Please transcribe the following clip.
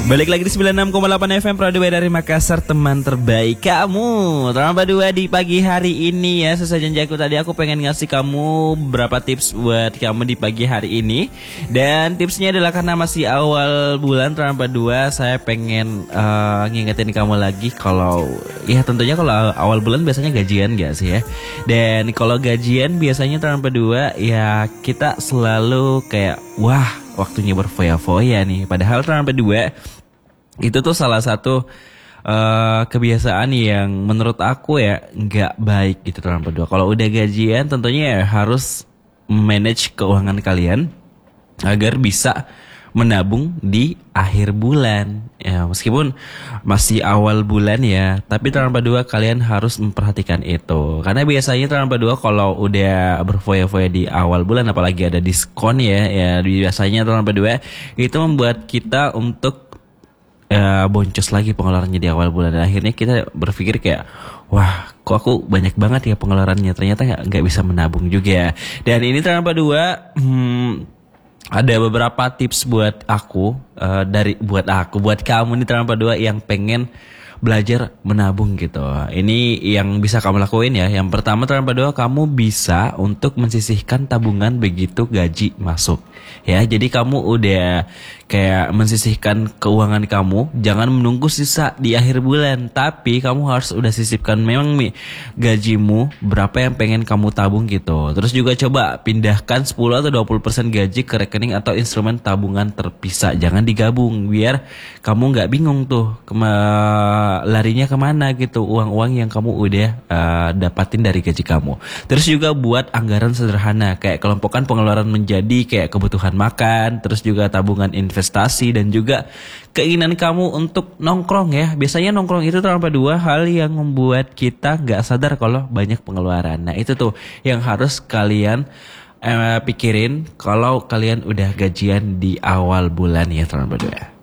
Balik lagi di 96,8 FM Pradua dari Makassar, teman terbaik kamu. Terlambat dua di pagi hari ini ya. Sesuai janji aku tadi, aku pengen ngasih kamu beberapa tips buat kamu di pagi hari ini. Dan tipsnya adalah karena masih awal bulan terlambat dua, saya pengen ngingetin kamu lagi kalau ya tentunya kalau awal bulan biasanya gajian gak sih ya. Dan kalau gajian biasanya terlambat dua ya kita selalu kayak wah waktunya berfoya-foya nih. Padahal terlambat dua itu tuh salah satu kebiasaan yang menurut aku ya nggak baik gitu terlambat dua. Kalau udah gajian tentunya ya harus manage keuangan kalian agar bisa menabung di akhir bulan. Ya meskipun masih awal bulan ya, tapi terlambat dua kalian harus memperhatikan itu. Karena biasanya terlambat dua kalau udah berfoya-foya di awal bulan, apalagi ada diskon ya biasanya terlambat dua itu membuat kita untuk boncos lagi pengeluarannya di awal bulan. Dan akhirnya kita berpikir kayak wah kok aku banyak banget ya pengeluarannya, ternyata nggak bisa menabung juga. Dan ini terlambat dua ada beberapa tips buat aku buat kamu nih terlambat dua yang pengen belajar menabung gitu. Ini yang bisa kamu lakuin ya. Yang pertama terlambat dua, kamu bisa untuk mensisihkan tabungan begitu gaji masuk. Ya, jadi kamu udah kayak mensisihkan keuangan kamu, jangan menunggu sisa di akhir bulan, tapi kamu harus udah sisipkan memang nih gajimu berapa yang pengen kamu tabung gitu. Terus juga coba pindahkan 10 atau 20% gaji ke rekening atau instrumen tabungan terpisah. Jangan digabung biar kamu nggak bingung tuh larinya kemana gitu uang-uang yang kamu udah dapatin dari gaji kamu. Terus juga buat anggaran sederhana, kayak kelompokkan pengeluaran menjadi kayak kebutuhan makan, terus juga tabungan investasi dan juga keinginan kamu untuk nongkrong ya. Biasanya nongkrong itu terlalu dua hal yang membuat kita nggak sadar kalau banyak pengeluaran. Nah itu tuh yang harus kalian pikirin kalau kalian udah gajian di awal bulan ya terlalu dua.